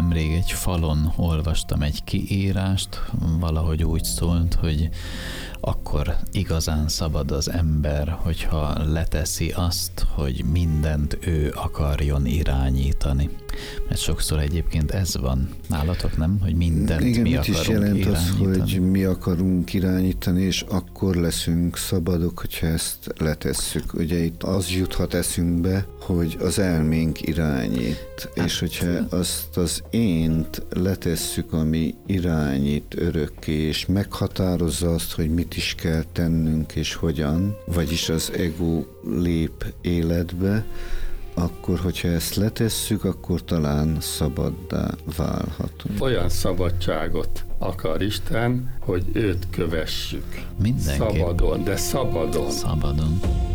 nemrég egy falon olvastam egy kiírást, valahogy úgy szólt, hogy akkor igazán szabad az ember, hogyha leteszi azt, hogy mindent ő akarjon irányítani. Mert sokszor egyébként ez van nálatok, nem? Hogy mindent igen, mi mit akarunk is jelent irányítani. az, hogy mi akarunk irányítani, és akkor leszünk szabadok, hogyha ezt letesszük. Ugye itt az juthat eszünkbe, hogy az elménk irányít, és hogyha azt az ént letesszük, ami irányít örökké, és meghatározza azt, hogy mit is kell tennünk, és hogyan, vagyis az ego lép életbe, akkor, hogyha ezt letesszük, akkor talán szabaddá válhatunk. Olyan szabadságot akar Isten, hogy őt kövessük. Mindenképp. Szabadon, de szabadon. Szabadon.